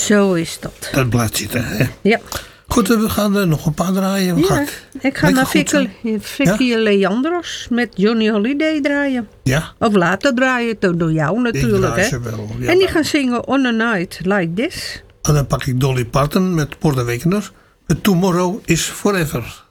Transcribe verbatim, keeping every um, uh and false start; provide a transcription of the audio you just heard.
Zo is dat. Dat blijft zitten, hè? Ja. Goed, we gaan er nog een paar draaien. Ja, Gaat ik ga lekker naar goed zo? Vicky, Vicky Ja? Leandros met Johnny Holiday draaien. Ja, Of laten draaien, door door jou ik natuurlijk. draai Hè? ze wel. Ja. En die gaan zingen On a Night Like This. En dan pak ik Dolly Parton met Porter Wegener. Tomorrow is Forever.